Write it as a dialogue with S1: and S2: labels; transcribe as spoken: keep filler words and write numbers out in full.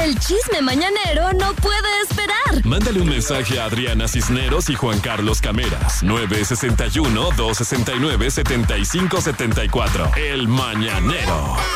S1: El chisme mañanero no puede esperar.
S2: Mándale un mensaje a Adriana Cisneros y Juan Carlos Cameras. nueve seis uno, dos seis nueve, siete cinco siete cuatro. El Mañanero.